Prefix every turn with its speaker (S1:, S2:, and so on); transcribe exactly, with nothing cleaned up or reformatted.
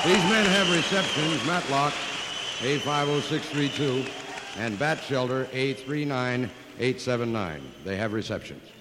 S1: These men have receptions, Matlock, A five oh six three two, and Bat Shelter, A three nine eight seven nine. They have receptions.